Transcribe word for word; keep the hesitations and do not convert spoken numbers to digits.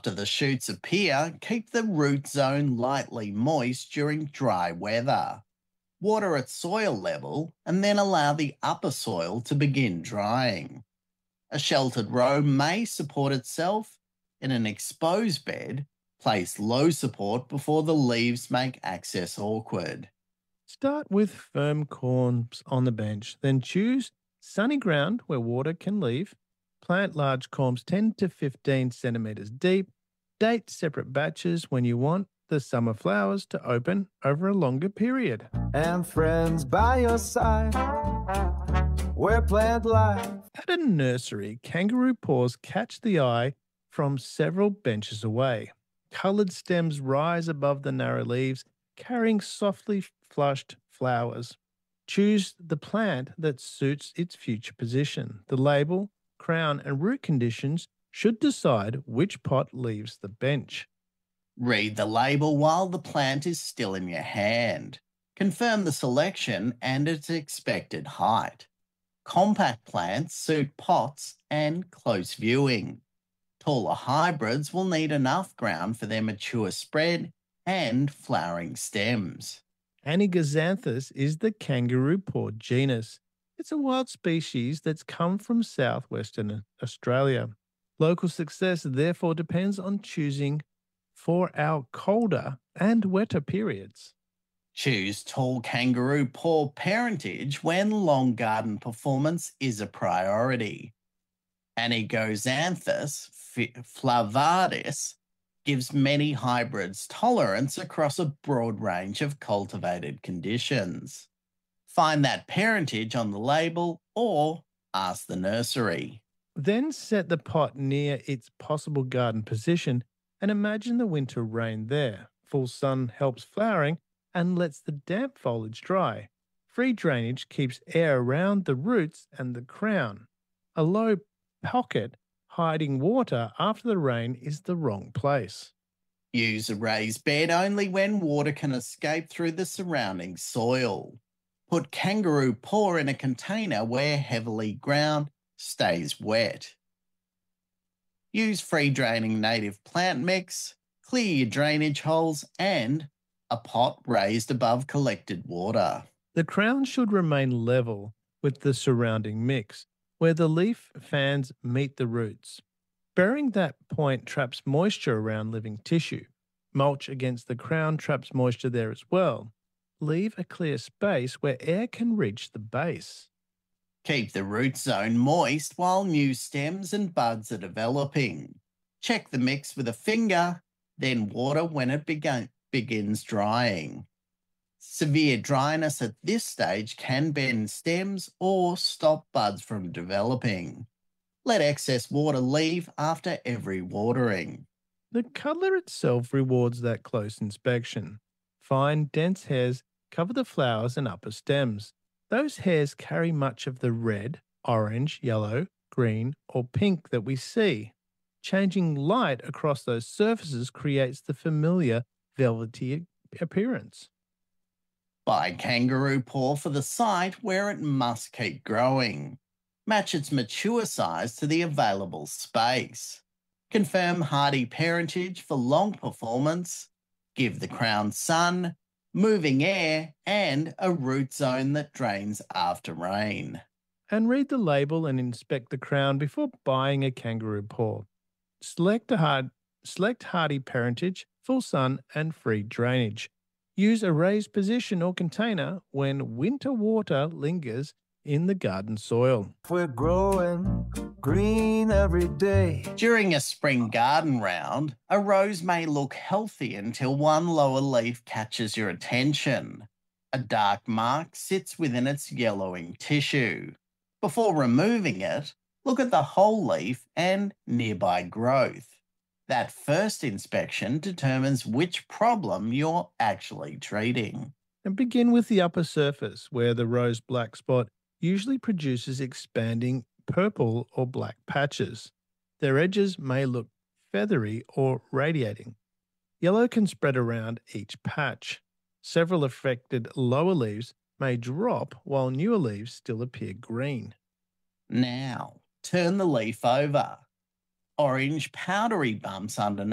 After the shoots appear, keep the root zone lightly moist during dry weather. Water at soil level and then allow the upper soil to begin drying. A sheltered row may support itself. In an exposed bed, place low support before the leaves make access awkward. Start with firm corms on the bench, then choose sunny ground where water can leave. Plant large corms ten to fifteen centimetres deep. Date separate batches when you want the summer flowers to open over a longer period. And friends by your side, where plant life. At a nursery, kangaroo paws catch the eye from several benches away. Coloured stems rise above the narrow leaves, carrying softly flushed flowers. Choose the plant that suits its future position. The label, crown and root conditions should decide which pot leaves the bench. Read the label while the plant is still in your hand. Confirm the selection and its expected height. Compact plants suit pots and close viewing. Taller hybrids will need enough ground for their mature spread and flowering stems. Anigaxanthus is the kangaroo paw genus. It's a wild species that's come from southwestern Australia. Local success therefore depends on choosing for our colder and wetter periods. Choose tall kangaroo paw parentage when long garden performance is a priority. Anigaxanthus flavardis gives many hybrids tolerance across a broad range of cultivated conditions. Find that parentage on the label or ask the nursery. Then set the pot near its possible garden position and imagine the winter rain there. Full sun helps flowering and lets the damp foliage dry. Free drainage keeps air around the roots and the crown. A low pocket hiding water after the rain is the wrong place. Use a raised bed only when water can escape through the surrounding soil. Put kangaroo paw in a container where heavily ground stays wet. Use free draining native plant mix, clear your drainage holes and a pot raised above collected water. The crown should remain level with the surrounding mix, where the leaf fans meet the roots. Burying that point traps moisture around living tissue. Mulch against the crown traps moisture there as well. Leave a clear space where air can reach the base. Keep the root zone moist while new stems and buds are developing. Check the mix with a finger, then water when it begin, begins drying. Severe dryness at this stage can bend stems or stop buds from developing. Let excess water leave after every watering. The colour itself rewards that close inspection. Fine, dense hairs cover the flowers and upper stems. Those hairs carry much of the red, orange, yellow, green, or pink that we see. Changing light across those surfaces creates the familiar velvety appearance. Buy kangaroo paw for the site where it must keep growing. Match its mature size to the available space. Confirm hardy parentage for long performance. Give the crown sun, moving air, and a root zone that drains after rain. And read the label and inspect the crown before buying a kangaroo paw. Select a hard, select hardy parentage, full sun, and free drainage. Use a raised position or container when winter water lingers in the garden soil. We're growing green every day. During a spring garden round, a rose may look healthy until one lower leaf catches your attention. A dark mark sits within its yellowing tissue. Before removing it, look at the whole leaf and nearby growth. That first inspection determines which problem you're actually treating. And begin with the upper surface, where the rose black spot usually produces expanding purple or black patches. Their edges may look feathery or radiating. Yellow can spread around each patch. Several affected lower leaves may drop while newer leaves still appear green. Now, turn the leaf over. Orange powdery bumps underneath